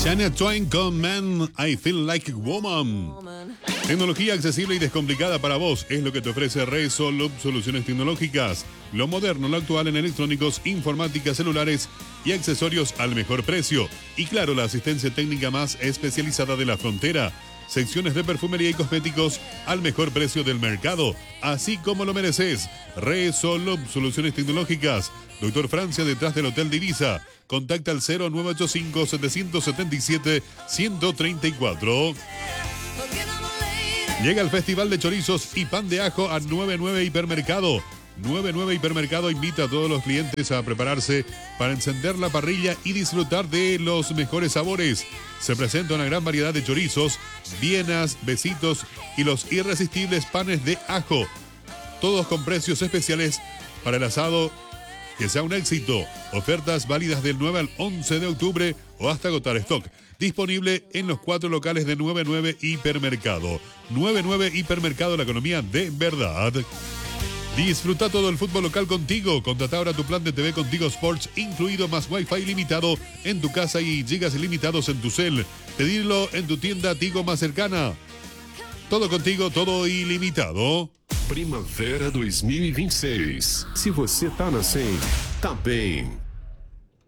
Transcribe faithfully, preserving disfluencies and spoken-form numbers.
Shania Twain con Man, I Feel Like a Woman. Tecnología accesible y descomplicada para vos es lo que te ofrece Resolub Soluciones Tecnológicas. Lo moderno, lo actual en electrónicos, informática, celulares y accesorios al mejor precio. Y claro, la asistencia técnica más especializada de la frontera. Secciones de perfumería y cosméticos al mejor precio del mercado, así como lo mereces. Resolub Soluciones Tecnológicas. Doctor Francia, detrás del Hotel Divisa. Contacta al cero nueve ocho cinco, siete siete siete, uno cero tres cuatro. Llega el Festival de Chorizos y Pan de Ajo a noventa y nueve Hipermercado. noventa y nueve Hipermercado invita a todos los clientes a prepararse para encender la parrilla y disfrutar de los mejores sabores. Se presenta una gran variedad de chorizos, vienas, besitos y los irresistibles panes de ajo. Todos con precios especiales para el asado que sea un éxito. Ofertas válidas del nueve al once de octubre o hasta agotar stock. Disponible en los cuatro locales de noventa y nueve Hipermercado. noventa y nueve Hipermercado, la economía de verdad. Disfruta todo el fútbol local contigo. Contrata ahora tu plan de T V Contigo Sports, incluido más Wi-Fi ilimitado en tu casa y gigas ilimitados en tu cel. Pedirlo en tu tienda Tigo más cercana. Todo contigo, todo ilimitado. Primavera dois mil e vinte e seis. Se você tá na cem, tá bem.